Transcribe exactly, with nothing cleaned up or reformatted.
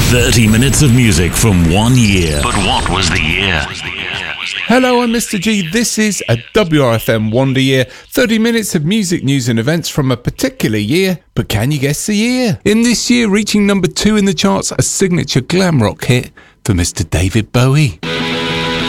thirty minutes of music from one year. But what was the year? Hello, I'm Mister G. This is a W R F M Wonder Year. thirty minutes of music news and events from a particular year. But can you guess the year? In this year, reaching number two in the charts, a signature glam rock hit for Mister David Bowie.